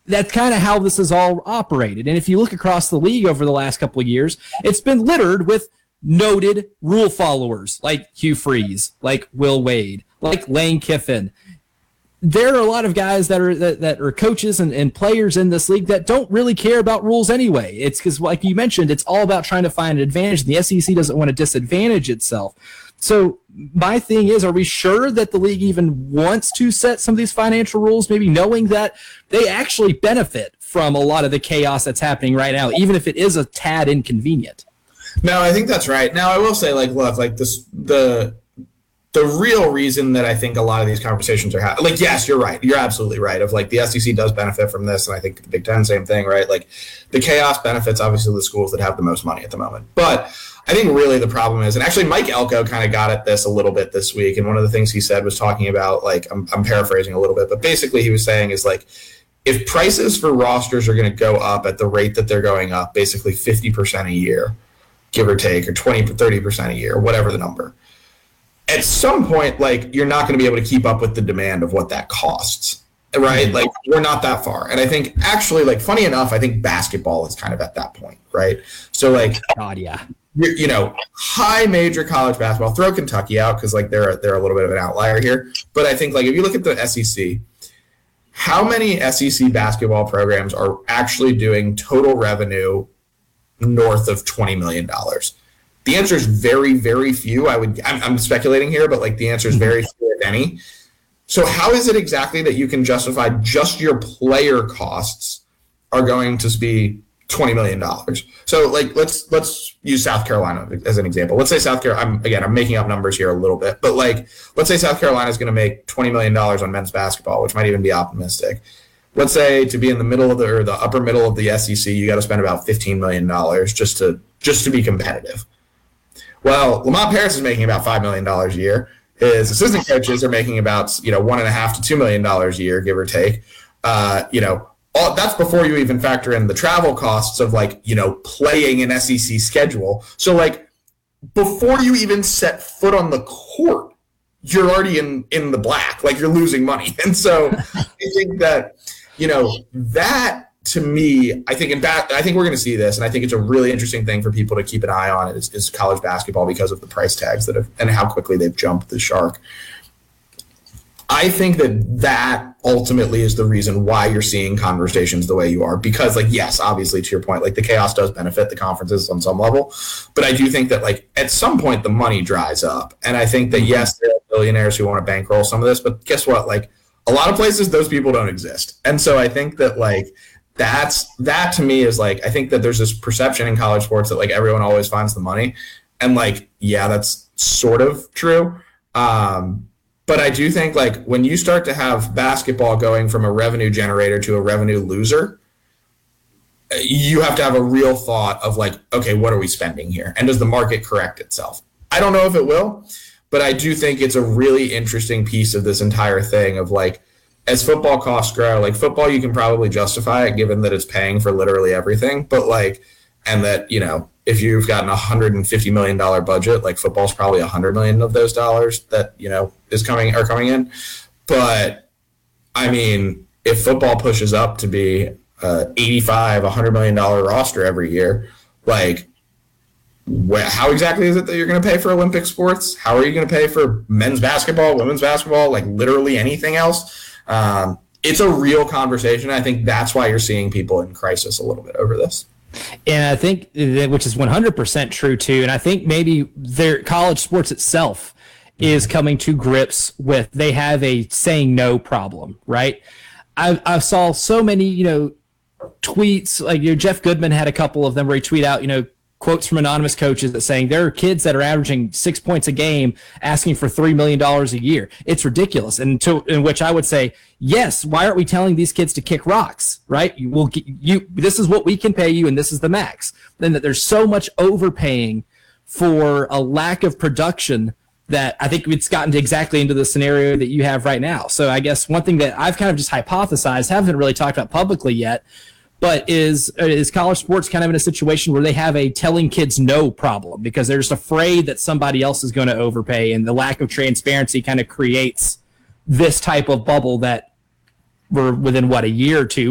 that's kind of how this is all operated. And if you look across the league over the last couple of years, it's been littered with noted rule followers like Hugh Freeze, like Will Wade, like Lane Kiffin. There are a lot of guys that are coaches and players in this league that don't really care about rules anyway. It's because, like you mentioned, it's all about trying to find an advantage. The SEC doesn't want to disadvantage itself. So my thing is, are we sure that the league even wants to set some of these financial rules, maybe knowing that they actually benefit from a lot of the chaos that's happening right now, even if it is a tad inconvenient? No, I think that's right. Now, I will say, like, look, like this, the real reason that I think a lot of these conversations are happening, like, yes, you're right. You're absolutely right. Of like, the SEC does benefit from this, and I think the Big Ten, same thing, right? Like, the chaos benefits obviously the schools that have the most money at the moment. But I think really the problem is, and actually Mike Elko kind of got at this a little bit this week, and one of the things he said was talking about, like, I'm paraphrasing a little bit, but basically he was saying is like, if prices for rosters are going to go up at the rate that they're going up, basically 50% a year, give or take, or 20, 30% a year, whatever the number, at some point, like, you're not going to be able to keep up with the demand of what that costs, right? Like, we're not that far. And I think actually, like, funny enough, I think basketball is kind of at that point, right? So, like, God, yeah. You know, high major college basketball, throw Kentucky out because, like, they're a little bit of an outlier here. But I think, like, if you look at the SEC, how many SEC basketball programs are actually doing total revenue north of $20 million? The answer is very, very few. I'm speculating here, but like the answer is very few, if any. So how is it exactly that you can justify just your player costs are going to be $20 million? So like let's use South Carolina as an example. Let's say South Carolina. I'm making up numbers here a little bit, but like let's say South Carolina is going to make $20 million on men's basketball, which might even be optimistic. Let's say to be in the middle of the upper middle of the SEC, you got to spend about $15 million just to be competitive. Well, Lamont Paris is making about $5 million a year. His assistant coaches are making about $1.5 to $2 million a year, give or take. That's before you even factor in the travel costs of playing an SEC schedule. So like before you even set foot on the court, you're already in the black, like you're losing money. And so I think that that. To me, I think we're going to see this, and I think it's a really interesting thing for people to keep an eye on is college basketball because of the price tags and how quickly they've jumped the shark. I think that ultimately is the reason why you're seeing conversations the way you are, because yes, obviously to your point, like the chaos does benefit the conferences on some level, but I do think that at some point the money dries up, and I think that yes, there are billionaires who want to bankroll some of this, but guess what? A lot of places those people don't exist, and so I think that that to me is I think that there's this perception in college sports that everyone always finds the money, and yeah, that's sort of true. But I do think when you start to have basketball going from a revenue generator to a revenue loser, you have to have a real thought of okay, what are we spending here? And does the market correct itself? I don't know if it will, but I do think it's a really interesting piece of this entire thing of as football costs grow, football, you can probably justify it given that it's paying for literally everything. But and that, if you've got an $150 million budget, football's probably $100 million of those dollars that, are coming in. But I mean, if football pushes up to be $100 million roster every year, how exactly is it that you're going to pay for Olympic sports? How are you going to pay for men's basketball, women's basketball, literally anything else? It's a real conversation. I think that's why you're seeing people in crisis a little bit over this. And I think that, which is 100% true too. And I think maybe their college sports itself is coming to grips with, they have a saying no problem, right? I saw so many, tweets, Jeff Goodman had a couple of them where he tweet out, quotes from anonymous coaches that saying there are kids that are averaging 6 points a game asking for $3 million a year. It's ridiculous. And in which I would say, yes, why aren't we telling these kids to kick rocks, right? This is what we can pay you and this is the max. Then that there's so much overpaying for a lack of production that I think it's gotten exactly into the scenario that you have right now. So I guess one thing that I've kind of just hypothesized, haven't really talked about publicly yet, but is college sports kind of in a situation where they have a telling kids no problem because they're just afraid that somebody else is going to overpay, and the lack of transparency kind of creates this type of bubble that we're within, a year or two